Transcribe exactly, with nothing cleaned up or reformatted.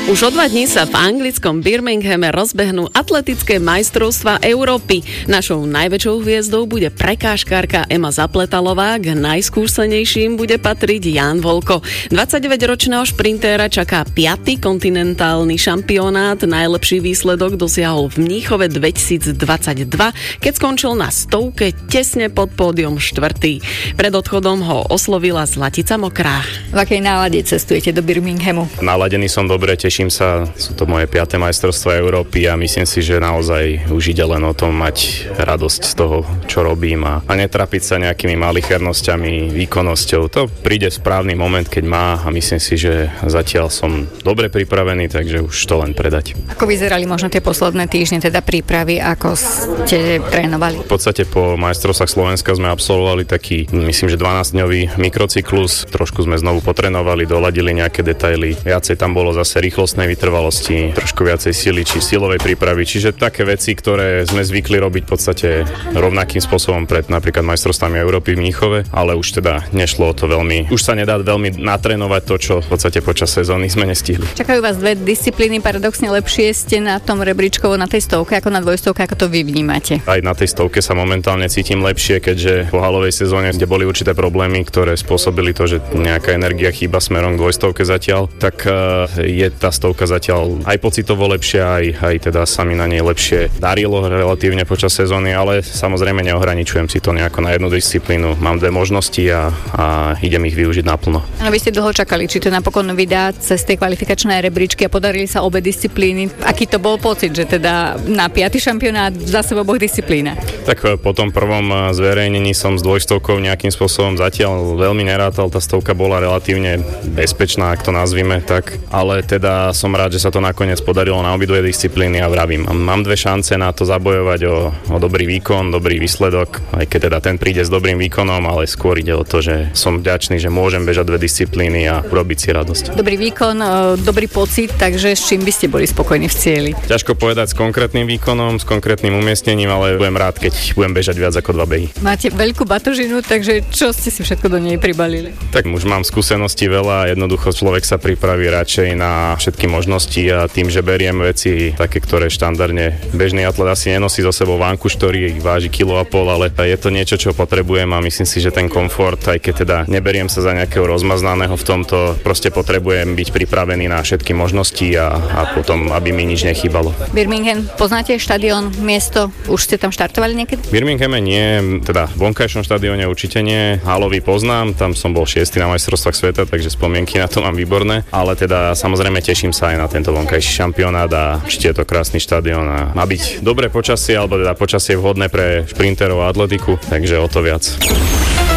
Už o dva dní sa v anglickom Birminghame rozbehnú atletické majstrovstvá Európy. Našou najväčšou hviezdou bude prekážkárka Ema Zapletalová, k najskúsenejším bude patriť Ján Volko. dvadsaťdeväťročného šprintéra čaká piaty kontinentálny šampionát. Najlepší výsledok dosiahol v Mníchove dvetisícdvadsaťdva, keď skončil na stovke tesne pod pódium štvrtý. Pred odchodom ho oslovila Zlatica Mokrá. V akej nálade cestujete do Birminghamu? Naladený som dobre, teším sa. Sú to moje piate majstrovstvá Európy a myslím si, že naozaj už ide len o tom mať radosť z toho, čo robím a, a netrapiť sa nejakými malichernosťami, výkonnosťou. To príde v správny moment, keď má a myslím si, že zatiaľ som dobre pripravený, takže už to len predať. Ako vyzerali možno tie posledné týždne, teda prípravy, ako ste trénovali? V podstate po majstrovstvách Slovenska sme absolvovali taký, myslím, že dvanásťdňový mikrocyklus. Trošku sme znovu potrénovali, doladili nejaké detaily. Viacej tam bolo zase rýchlostnej vytrvalosti, trošku viacej sily či silovej prípravy. Čiže také veci, ktoré sme zvykli robiť v podstate rovnakým spôsobom pred napríklad majstrovstvami Európy v Mníchove, ale už teda nešlo o to veľmi. Už sa nedá veľmi natrénovať to, čo v podstate počas sezóny sme nestihli. Čakajú vás dve disciplíny, paradoxne lepšie ste na tom rebríčkovo na tej stovke ako na dvojstovke, ako to vy vnímate? Aj na tej stovke sa momentálne cítim lepšie, keďže po halovej sezóne, kde boli určité problémy, ktoré spôsobili to, že nejaká energia chýba smerom k dvojstovke zatiaľ, tak je tá stovka zatiaľ aj pocitovo lepšia, aj, aj teda sa mi na nej lepšie darilo relatívne počas sezóny, ale samozrejme neohraničujem si to nejako na jednu disciplínu. Mám dve možnosti a, a idem ich využiť naplno. No, vy ste dlho čakali, či to napokon vydá cez tie kvalifikačné rebríčky a podarili sa obe disciplíny. Aký to bol pocit, že teda na piaty šampionát za sebou oboch disciplínach? Tak po tom prvom zverejnení som s dvojstovkou nejakým spôsobom zatiaľ veľmi nerátal. Tá stovka bola relatívne bezpečná, ak to nazvime tak, ale teda som rád, že sa to nakoniec podarilo na obidve disciplíny a vravím, mám dve šance na to zabojovať o, o dobrý výkon, dobrý výsledok, aj keď teda ten príde s dobrým výkonom, ale skôr ide o to, že som vďačný, že môžem bežať dve disciplíny a urobiť si radosť. Dobrý výkon, dobrý pocit, takže s čím by ste boli spokojní v cieli? Ťažko povedať s konkrétnym výkonom, s konkrétnym umiestnením, ale budem rád, keď budem bežať viac ako dva behy. Máte veľkú batožinu, takže čo ste si všetko do nej pribalili? Tak už mám skúseností veľa, jednoducho človek sa pripraví radšej na všetky možnosti a tým, že beriem veci také, ktoré štandardne bežný atlet asi nenosí so sebou vankuš, ktorý váži kilo a pol, ale je to niečo, čo potrebujem a myslím si, že ten komfort, aj keď teda neberiem sa za nejakého rozmaznaného v tomto, proste potrebujem byť pripravený na všetky možnosti a, a potom, aby mi nič nechýbalo. Birmingham, poznáte štadión, miesto? Už ste tam štartovali niekedy? V Birminghame nie, teda v vonkajšom štadióne určite nie. Halový poznám, tam som bol šiesty na majstrovstvách sveta, takže spomienky na to mám výborné, ale teda samozrejme teším sa aj na tento vonkajší šampionát a určite je to krásny štadión a má byť dobré počasie, alebo teda počasie vhodné pre šprinterov a atletiku, takže o to viac.